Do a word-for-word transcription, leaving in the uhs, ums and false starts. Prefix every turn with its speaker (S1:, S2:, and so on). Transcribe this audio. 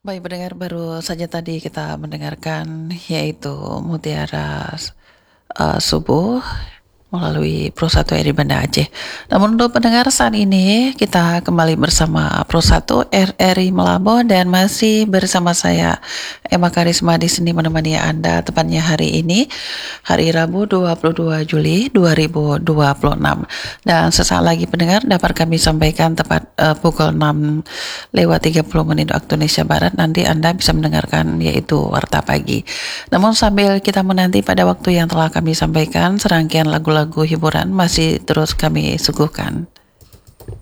S1: Baik pendengar, baru saja tadi kita mendengarkan yaitu Mutiara uh, Subuh melalui Pro satu R I Banda Aceh. Namun untuk pendengar, saat ini kita kembali bersama Pro satu R R I Melabo dan masih bersama saya Emma Karisma di sini menemani Anda tepatnya hari ini hari Rabu dua puluh dua Juli dua ribu dua puluh enam. Dan sesaat lagi pendengar dapat kami sampaikan tepat uh, pukul enam lewat tiga puluh menit waktu Indonesia Barat, nanti Anda bisa mendengarkan yaitu Warta Pagi. Namun sambil kita menanti pada waktu yang telah kami sampaikan, serangkaian lagu-lagu hiburan masih terus kami suguhkan.